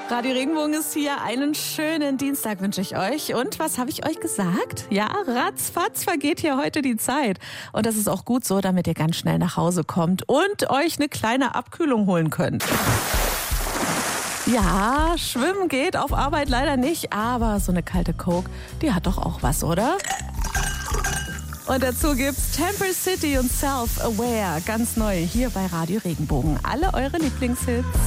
Radio Regenbogen ist hier. Einen schönen Dienstag wünsche ich euch. Und was habe ich euch gesagt? Ja, ratzfatz vergeht hier heute die Zeit. Und das ist auch gut so, damit ihr ganz schnell nach Hause kommt und euch eine kleine Abkühlung holen könnt. Ja, schwimmen geht auf Arbeit leider nicht, aber so eine kalte Coke, die hat doch auch was, oder? Und dazu gibt's Temper City und Self-Aware, ganz neu hier bei Radio Regenbogen. Alle eure Lieblingshits.